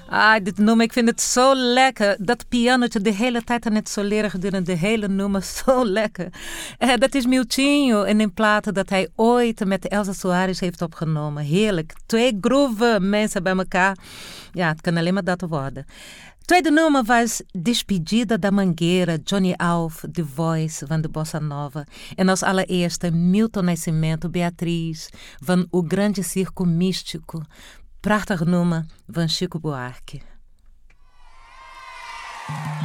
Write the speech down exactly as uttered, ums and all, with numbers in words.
Ah, dit nummer, ik vind het zo lekker. Dat pianotje de hele tijd aan het soleren gedurende de hele nummer, zo lekker. Uh, dat is Miltinho en in platen dat hij ooit met Elsa Soares heeft opgenomen. Heerlijk. Twee groove mensen bij elkaar. Ja, het kan alleen maar dat worden. Tweede nummer was Despedida da Mangueira, Johnny Alf, The Voice van de Bossa Nova. En als allereerste Milton Nascimento, Beatriz, van O Grande Circo Místico. Prachtig nummer van Chico Buarque.